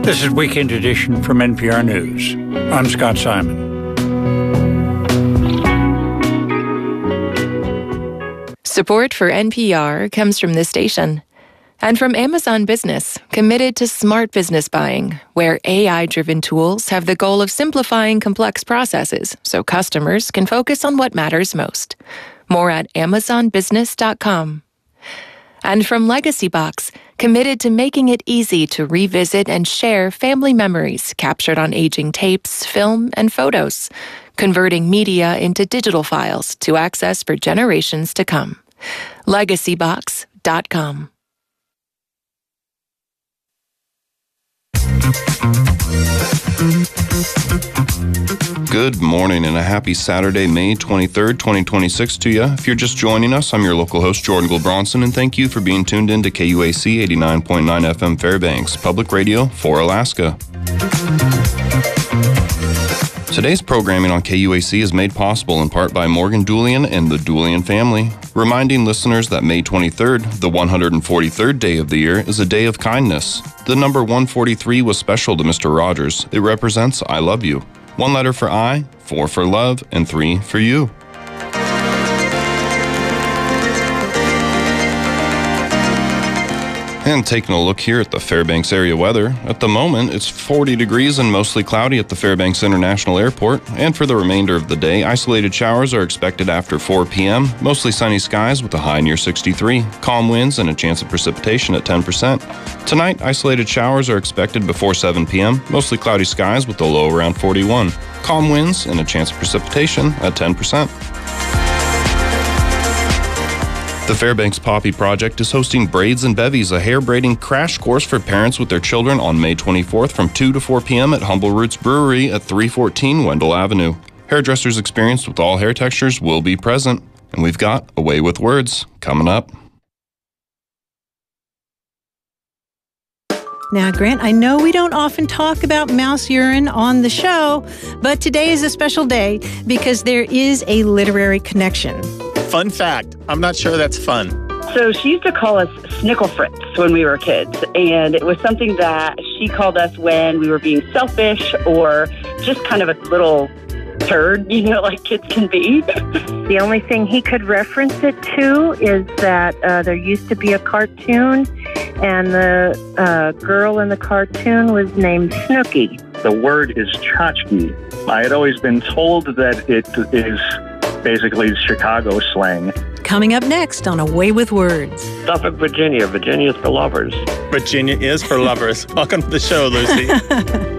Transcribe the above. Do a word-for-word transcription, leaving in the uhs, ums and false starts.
This is Weekend Edition from N P R News. I'm Scott Simon. Support for N P R comes from this station and from Amazon Business, committed to smart business buying, where A I-driven tools have the goal of simplifying complex processes so customers can focus on what matters most. More at amazon business dot com. And from Legacy Box, committed to making it easy to revisit and share family memories captured on aging tapes, film, and photos, converting media into digital files to access for generations to come. legacy box dot com. Good morning and a happy Saturday, May twenty-third, twenty twenty-six to you. If you're just joining us, I'm your local host, Jordan Gilbronson, and thank you for being tuned in to K U A C eighty-nine point nine F M Fairbanks, public radio for Alaska. Today's programming on K U A C is made possible in part by Morgan Doolean and the Doolean family, reminding listeners that May twenty-third, the one hundred forty-third day of the year, is a day of kindness. The number one forty-three was special to Mister Rogers. It represents I love you. One letter for I, four for love, and three for you. And taking a look here at the Fairbanks area weather, at the moment it's forty degrees and mostly cloudy at the Fairbanks International Airport, and for the remainder of the day, isolated showers are expected after four p.m., mostly sunny skies with a high near sixty-three, calm winds and a chance of precipitation at ten percent. Tonight, isolated showers are expected before seven p.m., mostly cloudy skies with a low around forty-one, calm winds and a chance of precipitation at ten percent. The Fairbanks Poppy Project is hosting Braids and Bevies, a hair braiding crash course for parents with their children on May twenty-fourth from two to four p.m. at Humble Roots Brewery at three fourteen Wendell Avenue. Hairdressers experienced with all hair textures will be present. And we've got A Way with Words coming up. Now, Grant, I know we don't often talk about mouse urine on the show, but today is a special day because there is a literary connection. Fun fact, I'm not sure that's fun. So she used to call us Snickle Fritz when we were kids, and it was something that she called us when we were being selfish or just kind of a little turd, you know, like kids can be. The only thing he could reference it to is that uh, there used to be a cartoon, and the uh, girl in the cartoon was named Snooky. The word is tchotchke. I had always been told that it is basically Chicago slang. Coming up next on A Way with Words. Suffolk, Virginia. Virginia is for lovers. Virginia is for lovers. Welcome to the show, Lucy.